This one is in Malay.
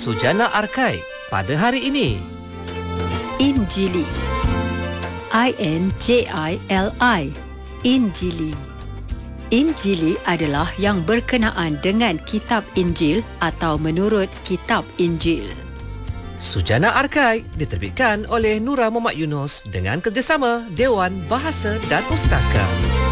Sujana Arkai pada hari ini. Injili. INJILI. Injili. Injili adalah yang berkenaan dengan kitab Injil atau menurut kitab Injil. Sujana Arkai diterbitkan oleh Nura Muhammad Yunus dengan kerjasama Dewan Bahasa dan Pustaka.